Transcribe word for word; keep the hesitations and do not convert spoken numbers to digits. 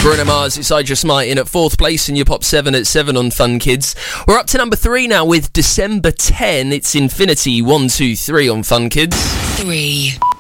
Bruno Mars, it's I Just Might in at fourth place in your Pop seven at seven on Fun Kids. We're up to number three now with December tenth. It's Infinity one two three on Fun Kids. Three.